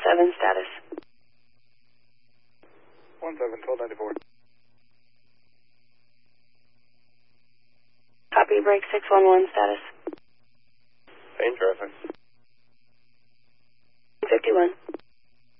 status. 17-1294. Copy, break 611 status. Same traffic. 51.